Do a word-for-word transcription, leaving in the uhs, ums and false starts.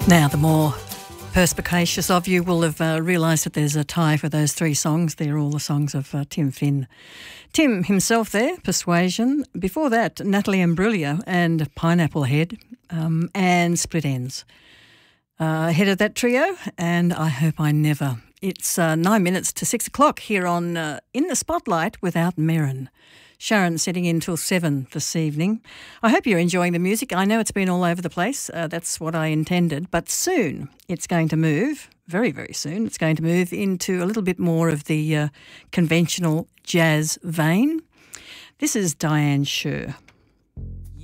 Now, the more perspicacious of you will have uh, realised that there's a tie for those three songs. They're all the songs of uh, Tim Finn. Tim himself there, Persuasion. Before that, Natalie Imbruglia and Pineapple Head um, and Split Ends. Uh, ahead of that trio, and I Hope I Never. It's uh, nine minutes to six o'clock here on uh, In the Spotlight without Merrin. Sharon sitting in till seven this evening. I hope you're enjoying the music. I know it's been all over the place. Uh, that's what I intended. But soon it's going to move, very, very soon, it's going to move into a little bit more of the uh, conventional jazz vein. This is Diane Scher.